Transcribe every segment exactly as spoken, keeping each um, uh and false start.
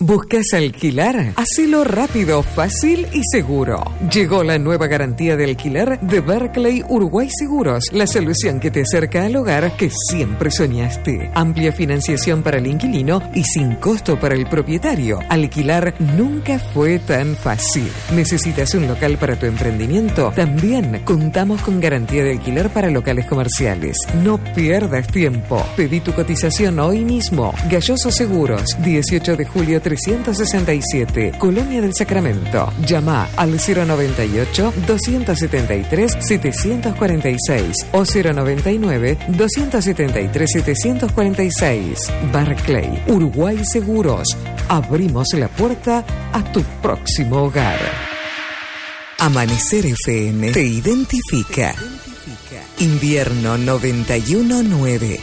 ¿Buscas alquilar? Hacelo rápido, fácil y seguro. Llegó la nueva garantía de alquiler de Barclay Uruguay Seguros, la solución que te acerca al hogar que siempre soñaste. Amplia financiación para el inquilino y sin costo para el propietario. Alquilar nunca fue tan fácil. ¿Necesitas un local para tu emprendimiento? También contamos con garantía de alquiler para locales comerciales. No pierdas tiempo. Pedí tu cotización hoy mismo. Galloso Seguros, dieciocho de julio trescientos sesenta y siete, Colonia del Sacramento. Llama al cero noventa y ocho, doscientos setenta y tres, setecientos cuarenta y seis o cero noventa y nueve, doscientos setenta y tres, setecientos cuarenta y seis. Barclay Uruguay Seguros. Abrimos la puerta a tu próximo hogar. Amanecer F M te identifica. Invierno noventa y uno nueve.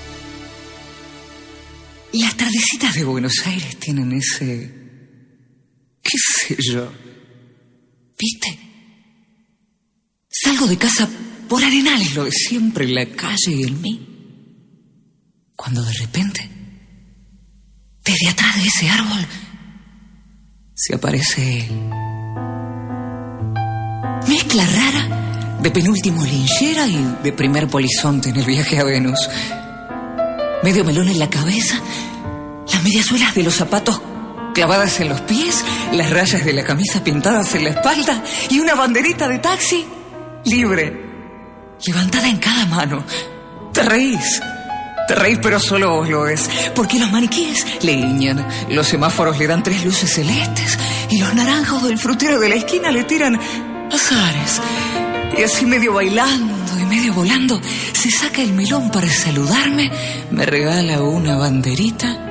Las tardecitas de Buenos Aires tienen ese... qué sé yo. ¿Viste? Salgo de casa por Arenales, lo de siempre, la calle y el mí. Cuando de repente, desde atrás de ese árbol, se aparece él. Mezcla rara de penúltimo linchera y de primer polizonte en el viaje a Venus. Medio melón en la cabeza, las mediasuelas de los zapatos clavadas en los pies, las rayas de la camisa pintadas en la espalda y una banderita de taxi libre, levantada en cada mano. Te reís, te reís, pero solo vos lo ves, porque los maniquíes le guiñan, los semáforos le dan tres luces celestes y los naranjos del frutero de la esquina le tiran azares. Y así medio bailando y medio volando, se saca el melón para saludarme, me regala una banderita